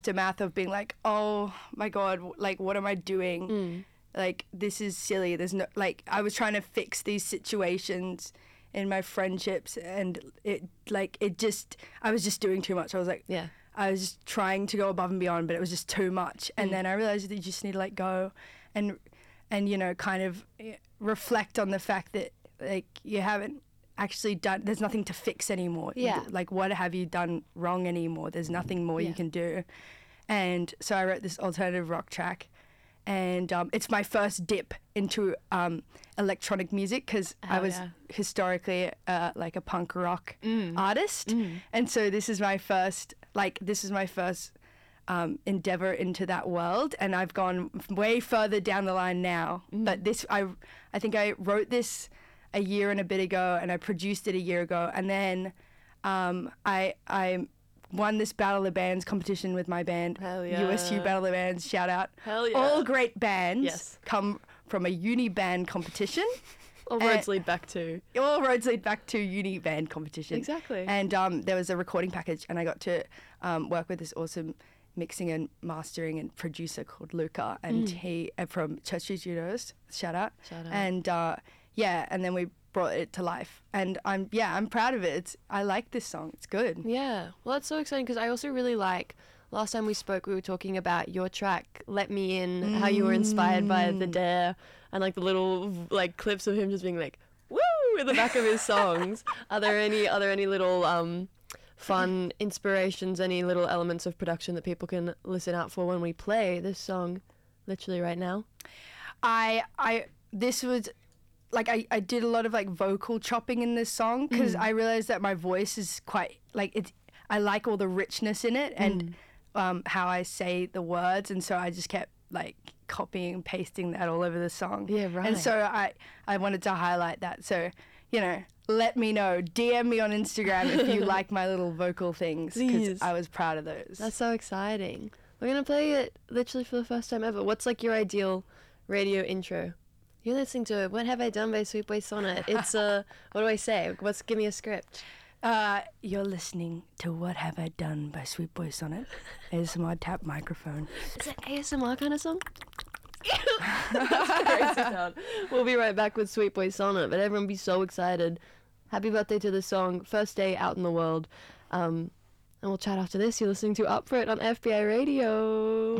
aftermath of being like, oh my God, like, what am I doing? Like, this is silly. There's no, like, I was trying to fix these situations in my friendships, and I was just doing too much. I was like, I was just trying to go above and beyond, but it was just too much. And then I realized that you just need to let go and you know, kind of reflect on the fact that, like, you haven't actually done, there's nothing to fix anymore. Like, what have you done wrong anymore? There's nothing more you can do. And so I wrote this alternative rock track, and it's my first dip into electronic music, because I was historically like a punk rock artist, and so this is my first endeavor into that world, and I've gone way further down the line now. But this, I think I wrote this a year and a bit ago, and I produced it a year ago, and then I won this Battle of the Bands competition with my band. Hell yeah. USU Battle of the Bands, shout out. Hell yeah. All great bands come from a uni band competition. All roads lead back to uni band competition. Exactly. And there was a recording package, and I got to work with this awesome mixing and mastering and producer called Luca, and he from Church Street Studios, shout out. And and then we brought it to life, and I'm proud of it. I like this song. It's good. Yeah, well, that's so exciting, because I also really like, last time we spoke, we were talking about your track "Let Me In," how you were inspired by The Dare, and like the little like clips of him just being like "woo" in the back of his songs. Are there any little fun inspirations, any little elements of production that people can listen out for when we play this song literally right now? This was like, I did a lot of like vocal chopping in this song, because I realized that my voice is quite like, I like all the richness in it, and how I say the words, and so I just kept like copying and pasting that all over the song. Yeah, right. And so I wanted to highlight that. So, you know, let me know. DM me on Instagram if you like my little vocal things, because I was proud of those. That's so exciting. We're going to play it literally for the first time ever. What's like your ideal radio intro? You're listening to What Have I Done by Sweet Boy Sonnet. It's what do I say? Give me a script. You're listening to What Have I Done by Sweet Boy Sonnet. ASMR tap microphone. Is it ASMR kind of song? That's crazy sound. We'll be right back with Sweet Boy Sonnet, but everyone be so excited. Happy birthday to the song. First day out in the world. And we'll chat after this. You're listening to Up For It on FBI Radio.